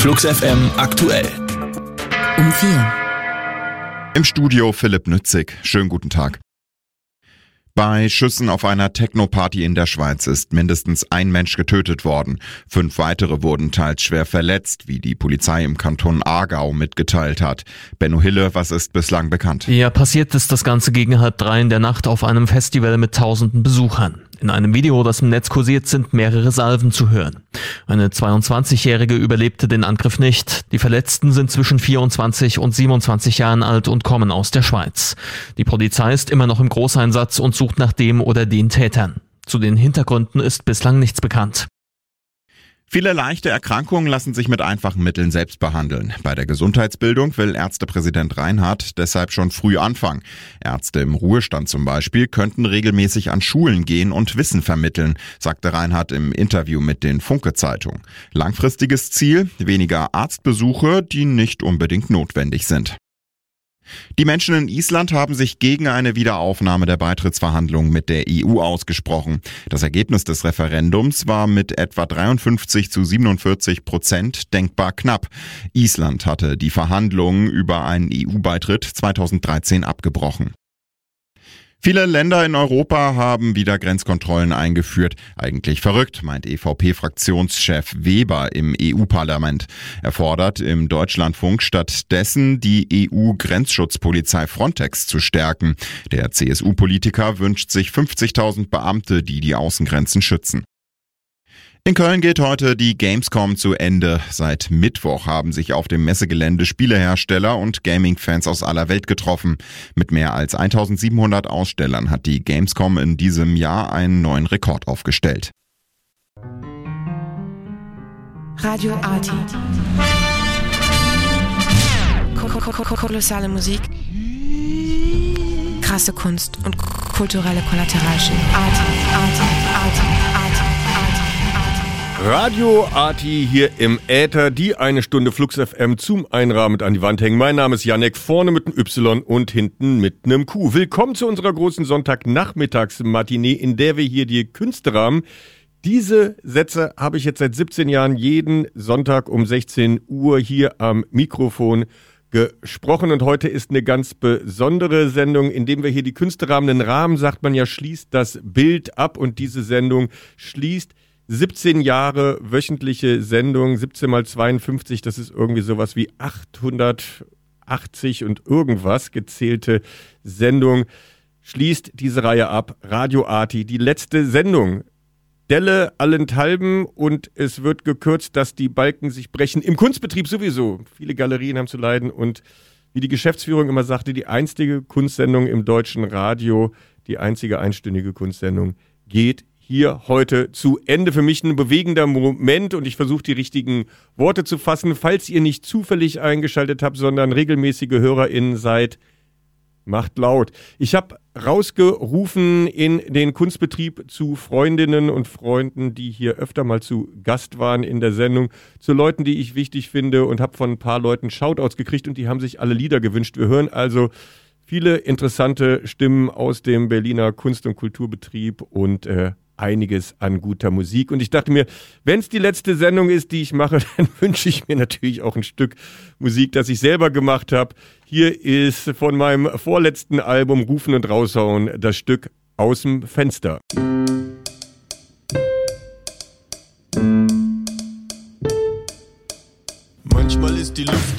Flux FM aktuell. Um 4. Im Studio Philipp Nützig. Schönen guten Tag. Bei Schüssen auf einer Techno-Party in der Schweiz ist mindestens ein Mensch getötet worden. 5 weitere wurden teils schwer verletzt, wie die Polizei im Kanton Aargau mitgeteilt hat. Benno Hille, was ist bislang bekannt? Ja, passiert ist das Ganze gegen 2:30 in der Nacht auf einem Festival mit tausenden Besuchern. In einem Video, das im Netz kursiert, sind mehrere Salven zu hören. Eine 22-Jährige überlebte den Angriff nicht. Die Verletzten sind zwischen 24 und 27 Jahren alt und kommen aus der Schweiz. Die Polizei ist immer noch im Großeinsatz und sucht nach dem oder den Tätern. Zu den Hintergründen ist bislang nichts bekannt. Viele leichte Erkrankungen lassen sich mit einfachen Mitteln selbst behandeln. Bei der Gesundheitsbildung will Ärztepräsident Reinhardt deshalb schon früh anfangen. Ärzte im Ruhestand zum Beispiel könnten regelmäßig an Schulen gehen und Wissen vermitteln, sagte Reinhardt im Interview mit den Funke-Zeitungen. Langfristiges Ziel: weniger Arztbesuche, die nicht unbedingt notwendig sind. Die Menschen in Island haben sich gegen eine Wiederaufnahme der Beitrittsverhandlungen mit der EU ausgesprochen. Das Ergebnis des Referendums war mit etwa 53-47% denkbar knapp. Island hatte die Verhandlungen über einen EU-Beitritt 2013 abgebrochen. Viele Länder in Europa haben wieder Grenzkontrollen eingeführt. Eigentlich verrückt, meint EVP-Fraktionschef Weber im EU-Parlament. Er fordert im Deutschlandfunk stattdessen, die EU-Grenzschutzpolizei Frontex zu stärken. Der CSU-Politiker wünscht sich 50.000 Beamte, die die Außengrenzen schützen. In Köln geht heute die Gamescom zu Ende. Seit Mittwoch haben sich auf dem Messegelände Spielehersteller und Gaming-Fans aus aller Welt getroffen. Mit mehr als 1700 Ausstellern hat die Gamescom in diesem Jahr einen neuen Rekord aufgestellt. Radio Arti. Kolossale Musik. Krasse Kunst und kulturelle Kollateralschäden. Arti. Radio Arti hier im Äther, die eine Stunde Flux FM zum Einrahmen an die Wand hängen. Mein Name ist Janek, vorne mit einem Y und hinten mit einem Q. Willkommen zu unserer großen Sonntagnachmittagsmatinee, in der wir hier die Künste rahmen. Diese Sätze habe ich jetzt seit 17 Jahren jeden Sonntag um 16 Uhr hier am Mikrofon gesprochen. Und heute ist eine ganz besondere Sendung, in dem wir hier die Künste rahmen. Den Rahmen, sagt man ja, schließt das Bild ab, und diese Sendung schließt 17 Jahre wöchentliche Sendung, 17 mal 52, das ist irgendwie sowas wie 880 und irgendwas gezählte Sendung, schließt diese Reihe ab. Radio Arti, die letzte Sendung. Delle allenthalben, und es wird gekürzt, dass die Balken sich brechen. Im Kunstbetrieb sowieso. Viele Galerien haben zu leiden, und wie die Geschäftsführung immer sagte, die einzige Kunstsendung im deutschen Radio, die einzige einstündige Kunstsendung geht hier heute zu Ende. Für mich ein bewegender Moment, und ich versuche, die richtigen Worte zu fassen. Falls ihr nicht zufällig eingeschaltet habt, sondern regelmäßige HörerInnen seid, macht laut. Ich habe rausgerufen in den Kunstbetrieb zu Freundinnen und Freunden, die hier öfter mal zu Gast waren in der Sendung, zu Leuten, die ich wichtig finde, und habe von ein paar Leuten Shoutouts gekriegt, und die haben sich alle Lieder gewünscht. Wir hören also viele interessante Stimmen aus dem Berliner Kunst- und Kulturbetrieb und einiges an guter Musik. Und ich dachte mir, wenn es die letzte Sendung ist, die ich mache, dann wünsche ich mir natürlich auch ein Stück Musik, das ich selber gemacht habe. Hier ist von meinem vorletzten Album Rufen und Raushauen das Stück Aus dem Fenster. Manchmal ist die Luft